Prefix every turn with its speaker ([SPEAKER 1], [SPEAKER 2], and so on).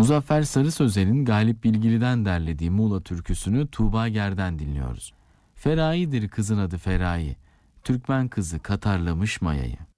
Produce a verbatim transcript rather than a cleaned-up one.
[SPEAKER 1] Muzaffer Sarı Sözer'in Galip Bilgili'den derlediği Muğla türküsünü Tuğba Ger'den dinliyoruz. Ferayidir kızın adı Ferayi, Türkmen kızı katarlamış mayayı.